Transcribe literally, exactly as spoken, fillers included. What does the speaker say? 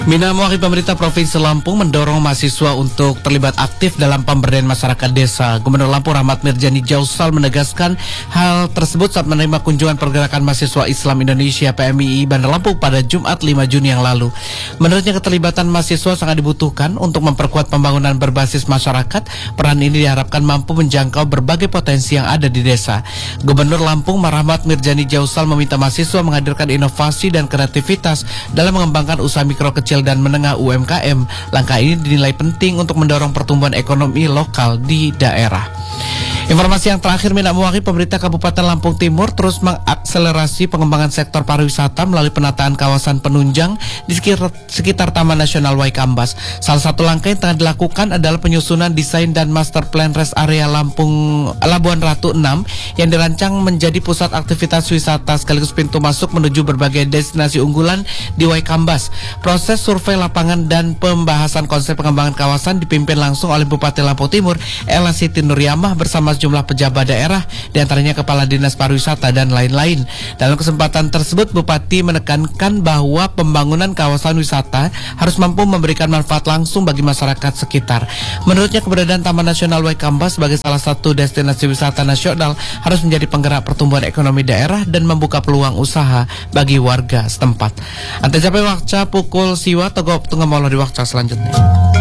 Mina mewakili pemerintah Provinsi Lampung mendorong mahasiswa untuk terlibat aktif dalam pemberdayaan masyarakat desa. Gubernur Lampung Rahmat Mirjani Jausal menegaskan hal tersebut saat menerima kunjungan pergerakan mahasiswa Islam Indonesia P M I I Bandar Lampung pada Jumat lima Juni yang lalu. Menurutnya keterlibatan mahasiswa sangat dibutuhkan untuk memperkuat pembangunan berbasis masyarakat. Peran ini diharapkan mampu menjangkau berbagai potensi yang ada di desa. Gubernur Lampung Rahmat Mirjani Jausal meminta mahasiswa menghadirkan inovasi dan kreativitas dalam mengembangkan usaha mikro kecil dan menengah U M K M. Langkah ini dinilai penting untuk mendorong pertumbuhan ekonomi lokal di daerah. Informasi yang terakhir, Mina mewakili pemerintah Kabupaten Lampung Timur terus mengakselerasi pengembangan sektor pariwisata melalui penataan kawasan penunjang di sekitar, sekitar Taman Nasional Waikambas. Salah satu langkah yang tengah dilakukan adalah penyusunan desain dan master plan rest area Lampung Labuan Ratu enam yang dirancang menjadi pusat aktivitas wisata sekaligus pintu masuk menuju berbagai destinasi unggulan di Waikambas. Proses survei lapangan dan pembahasan konsep pengembangan kawasan dipimpin langsung oleh Bupati Lampung Timur Ella Siti Nuryamah bersama sejumlah pejabat daerah, diantaranya Kepala Dinas Pariwisata dan lain-lain. Dalam kesempatan tersebut, Bupati menekankan bahwa pembangunan kawasan wisata harus mampu memberikan manfaat langsung bagi masyarakat sekitar. Menurutnya, keberadaan Taman Nasional Waikambas sebagai salah satu destinasi wisata nasional harus menjadi penggerak pertumbuhan ekonomi daerah dan membuka peluang usaha bagi warga setempat. Ante capai wakca pukul siwa tegok tengah molo di wakca selanjutnya.